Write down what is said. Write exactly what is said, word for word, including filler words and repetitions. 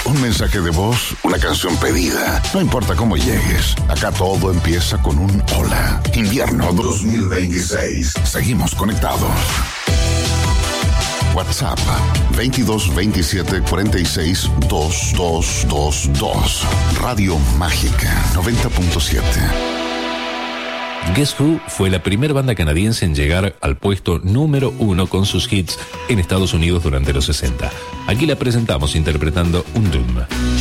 un mensaje de voz, una canción pedida. No importa cómo llegues, acá todo empieza con un hola. Invierno dos mil veintiséis. Seguimos conectados. WhatsApp veintidós veintisiete cuarenta y seis veintidós veintidós. Radio Mágica noventa punto siete. Guess Who fue la primera banda canadiense en llegar al puesto número uno con sus hits en Estados Unidos durante los sesenta. Aquí la presentamos interpretando un Doom.